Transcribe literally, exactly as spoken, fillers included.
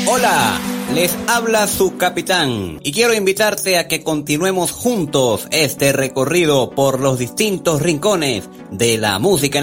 Hola, les habla su capitán y quiero invitarte a que continuemos juntos este recorrido por los distintos rincones de la música